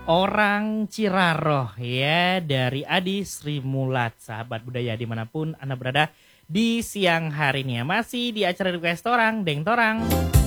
Orang Ciraroh ya dari Adi Sri Mulat, sahabat budaya dimanapun Anda berada di siang hari ini ya. Masih di acara request orang, Deng Torang.